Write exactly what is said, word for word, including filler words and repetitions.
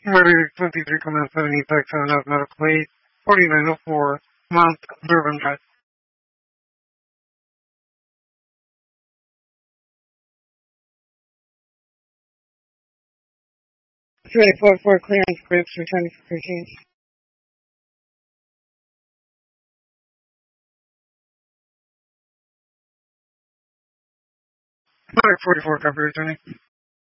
Murder twenty-three Command seventy Texan of Metal Plate forty-nine oh four Mount Durban Drive. three eight four four clearance groups returning for routines. Mark forty-four cover returning.